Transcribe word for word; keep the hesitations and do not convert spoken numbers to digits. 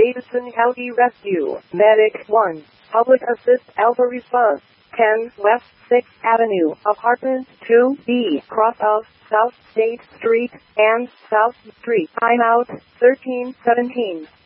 Davidson County Rescue, Medic one, Public Assist Alpha Response, ten West sixth Avenue, Apartment two B, cross of South State Street and South Street. I'm out, thirteen seventeen.